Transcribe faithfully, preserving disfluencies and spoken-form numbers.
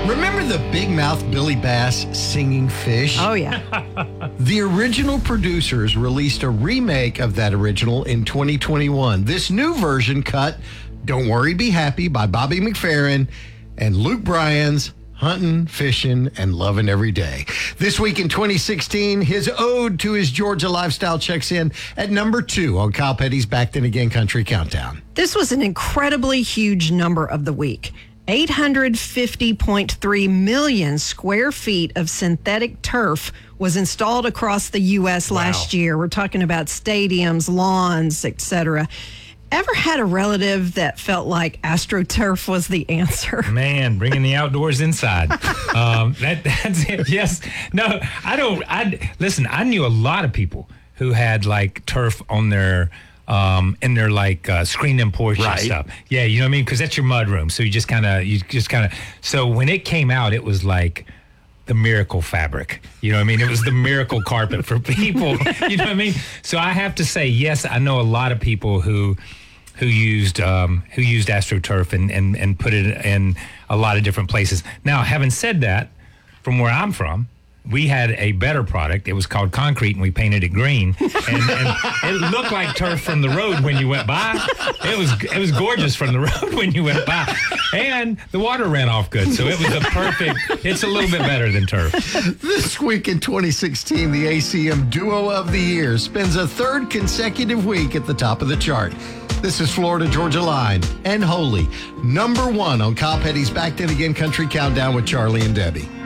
Remember the big mouth Billy Bass singing fish? Oh, yeah. The original producers released a remake of that original in twenty twenty-one. This new version cut Don't Worry, Be Happy by Bobby McFerrin and Luke Bryan's Hunting, Fishing, and Loving Every Day. This week in twenty sixteen, his ode to his Georgia lifestyle checks in at number two on Kyle Petty's Back Then Again Country Countdown. This was an incredibly huge number of the week. eight hundred fifty point three million square feet of synthetic turf was installed across the U S Wow. last year. We're talking about stadiums, lawns, et cetera. Ever had a relative that felt like AstroTurf was the answer? Man, bringing the outdoors inside. Um, that, that's it. Yes. No, I don't. I listen. I knew a lot of people who had like turf on their um, in their like uh, screened-in porch Right. and stuff. Yeah, you know what I mean? Because that's your mud room. So you just kind of, you just kind of. So when it came out, it was like the miracle fabric. You know what I mean? It was the miracle carpet for people. You know what I mean? So I have to say, yes, I know a lot of people who who used um, who used AstroTurf and, and, and put it in a lot of different places. Now, having said that, from where I'm from, we had a better product. It was called concrete, and we painted it green. And, and it looked like turf from the road when you went by. It was it was gorgeous from the road when you went by. And the water ran off good, so it was a perfect, it's a little bit better than turf. This week in twenty sixteen, the A C M Duo of the Year spends a third consecutive week at the top of the chart. This is Florida Georgia Line and Holy, number one on Kyle Petty's Back Then Again Country Countdown with Charlie and Debbie.